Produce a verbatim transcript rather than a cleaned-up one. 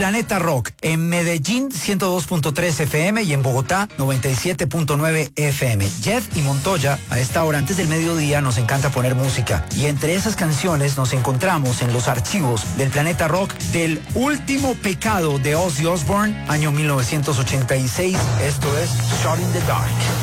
Planeta Rock, en Medellín ciento dos punto tres F M y en Bogotá noventa y siete punto nueve F M. Jeff y Montoya, a esta hora antes del mediodía nos encanta poner música. Y entre esas canciones nos encontramos en los archivos del Planeta Rock del Último Pecado de Ozzy Osbourne, año mil novecientos ochenta y seis. Esto es Shot in the Dark.